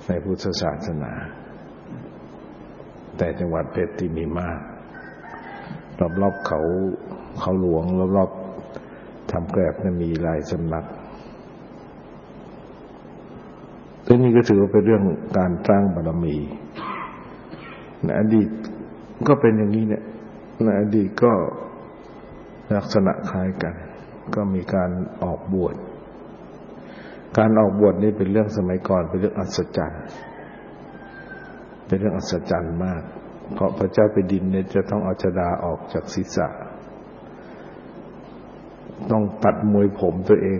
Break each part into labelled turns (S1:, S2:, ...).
S1: ในพุทธศาสนาแต่จังหวัดเพชรที่มีมากรอบๆเขาหลวงรอบๆทำแกลบมีหลายสำนักที่นี่ก็ถือว่าเป็นเรื่องการสร้างบารมีในอดีตก็เป็นอย่างนี้เนี่ยในอดีตก็ลักษณะคล้ายกันก็มีการออกบวชการออกบวชนี่เป็นเรื่องสมัยก่อนเป็นเรื่องอัศจรรย์เป็นเรื่องอัศจรรย์มากเพราะพระเจ้าแผ่นดินเนี่ยจะต้องเอาชฎาออกจากศีรษะต้องตัดมวยผมตัวเอง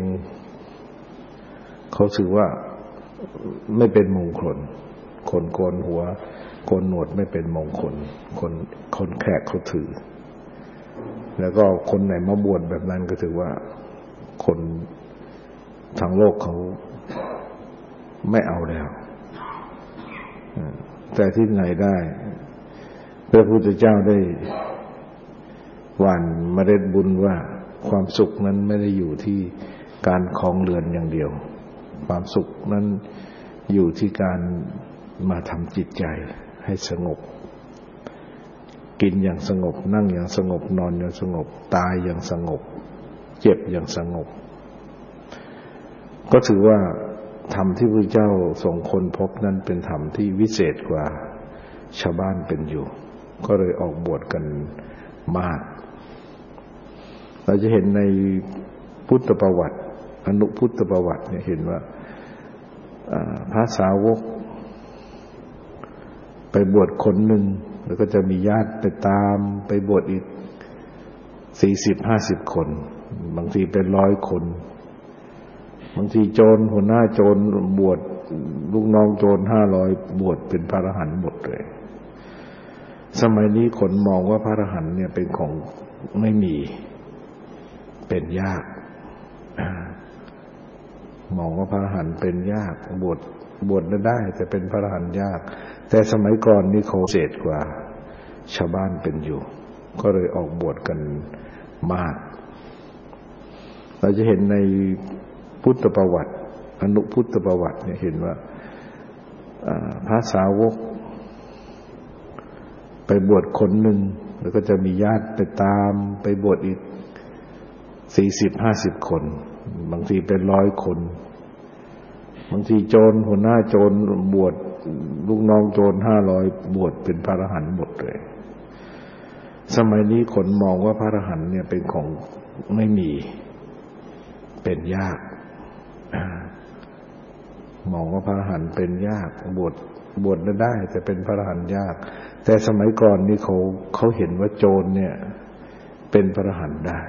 S1: เขาถือว่าไม่เป็นมงคลคนโกนหัวโกนหนวดไม่เป็นมงคลคนแขกเขาถือแล้วก็คนไหนมาบวชแบบนั้นก็ถือว่าคนทางโลกเขาไม่เอาแล้วแต่ที่ไหนได้พระพุทธเจ้าได้หว่านเมล็ดบุญว่าความสุขนั้นไม่ได้อยู่ที่การครองเรือนอย่างเดียวความสุขนั้นอยู่ที่การมาทำจิตใจให้สงบกินอย่างสงบนั่งอย่างสงบนอนอย่างสงบตายอย่างสงบเจ็บอย่างสงบก็ถือว่าธรรมที่พระเจ้าทรงค้นพบนั้นเป็นธรรมที่วิเศษกว่าชาวบ้านเป็นอยู่ก็เลยออกบวชกันมากเราจะเห็นในพุทธประวัติอนุพุทธประวัติเนี่ยเห็นว่าพระสาวกไปบวชคนหนึ่งแล้วก็จะมีญาติไปตามไปบวชอีก40-50 คนบางทีเป็น100 คนบางทีโจรหัวหน้าโจรบวชลูกน้องโจร500บวชเป็นพระอรหันต์หมดเลยสมัยนี้คนมองว่าพระอรหันต์เนี่ยเป็นของไม่มีเป็นยากมองว่าพระอรหันต์เป็นยากบวชได้แต่เป็นพระอรหันต์ยากแต่สมัยก่อนนี่เขาเศษกว่าชาวบ้านเป็นอยู่ก็เลยออกบวชกันมากเราจะเห็นในพุทธประวัติอนุพุทธประวัติเนี่ยเห็นว่าพระสาวกไปบวชคนหนึ่งแล้วก็จะมีญาติไปตามไปบวชอีก40-50 คนบางทีเป็น100 คนบางทีโจรหัวหน้าโจรบวชลูกน้องโจร500บวชเป็นพระอรหันต์หมดเลยสมัยนี้คนมองว่าพระอรหันต์เนี่ยเป็นของไม่มีเป็นยากมองว่าพระอรหันต์เป็นยากบวชได้แต่เป็นพระอรหันต์ยากแต่สมัยก่อนนี่เขาเห็นว่าโจรเนี่ยเป็นพระอรหันต์ได้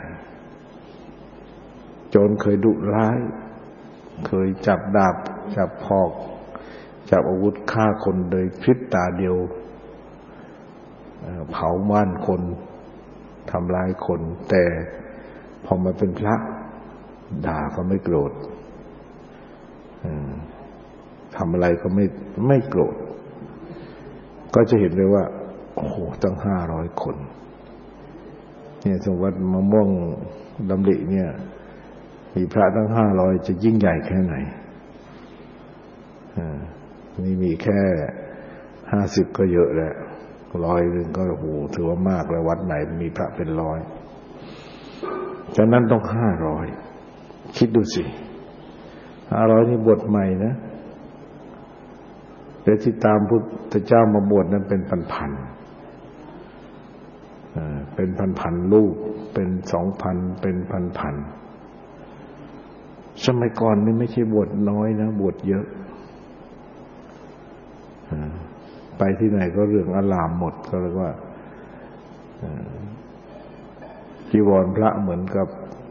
S1: โจรเคยดุร้ายเคยจับดาบจับหอกจับอาวุธฆ่าคนโดยพริบตาเดียวเผาบ้านคนทำร้ายคนแต่พอมาเป็นพระด่าก็ไม่โกรธทำอะไรก็ไม่โกรธก็จะเห็นเลยว่าโอ้โหตั้ง500 คนเนี่ยสมวัดมะม่วงดำริเนี่ยมีพระตั้ง500จะยิ่งใหญ่แค่ไหนนี่มีแค่50ก็เยอะแล้ว100นึงก็โอ้โหถือว่ามากแล้ววัดไหนมีพระเป็น100ฉะนั้นต้อง500คิดดูสิ500นี่บวชใหม่นะแต่ที่ตามพุทธเจ้ามาบวชนั้นเป็นพันๆเป็นพันๆรูปเป็น 2,000 เป็นพันๆสมัยก่อนนี่ไม่ใช่บวชน้อยนะบวชเยอะไปที่ไหนก็เรื่องอลามหมดก็เรียกว่าจีวรพระเหมือนกับ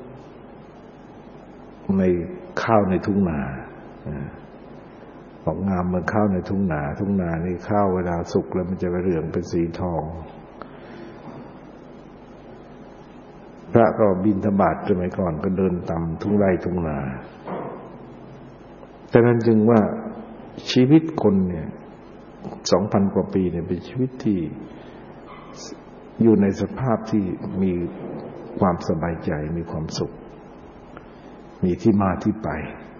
S1: ในข้าวในทุ่งนาออกงามเหมือนข้าวในทุ่งนานี่ข้าวเวลาสุกแล้วมันจะเหลืองเป็นสีทองพระก็บิณฑบาตสมัยก่อนก็เดินตามทุ่งไร่ทุ่งนาฉะนั้นจึงว่าชีวิตคนเนี่ย 2,000 กว่าปีเนี่ยเป็นชีวิตที่อยู่ในสภาพที่มีความสบายใจมีความสุขมีที่มาที่ไป